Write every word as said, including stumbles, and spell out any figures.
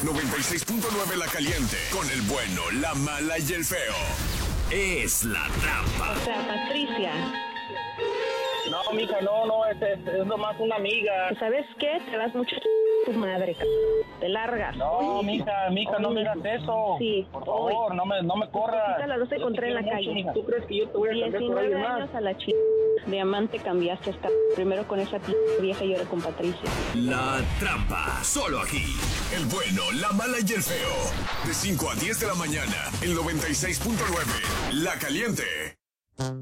noventa y seis punto nueve La Caliente. Con el bueno, la mala y el feo. Es La Trampa. O sea, Patricia. No, mija, no, no, es, es, es nomás una amiga. ¿Sabes qué? Te das mucho tu madre, c... te largas. No, mija, mija, no me digas eso. Sí. Por favor, hoy. no me, no me corras. A las dos te encontré en la calle. Mucho, ¿tú crees que yo te voy a cambiar por alguien más? años a la ch... Diamante cambiaste hasta primero con esa p... vieja y ahora con Patricia. La Trampa, solo aquí. El bueno, la mala y el feo. De cinco a diez de la mañana, el noventa y seis punto nueve. La Caliente.